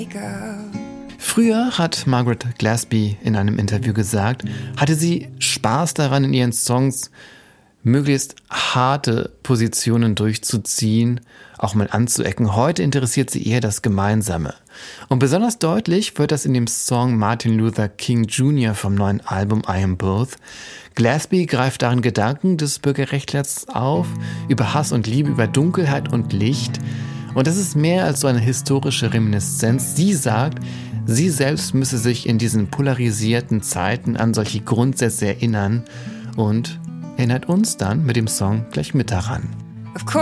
Früher, hat Margaret Gillespie in einem Interview gesagt, hatte sie Spaß daran, in ihren Songs möglichst harte Positionen durchzuziehen, auch mal anzuecken. Heute interessiert sie eher das Gemeinsame. Und besonders deutlich wird das in dem Song Martin Luther King Jr. vom neuen Album I Am Both. Gillespie greift darin Gedanken des Bürgerrechtlers auf, über Hass und Liebe, über Dunkelheit und Licht. Und das ist mehr als so eine historische Reminiszenz. Sie sagt, sie selbst müsse sich in diesen polarisierten Zeiten an solche Grundsätze erinnern und erinnert uns dann mit dem Song gleich mit daran.